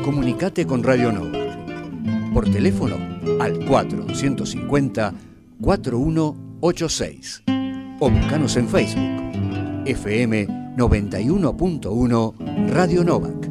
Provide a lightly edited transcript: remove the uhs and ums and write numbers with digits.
Comunicate con Radio Nova. Por teléfono al 450-4186. O buscanos en Facebook. FM 91.1 Radio Nova.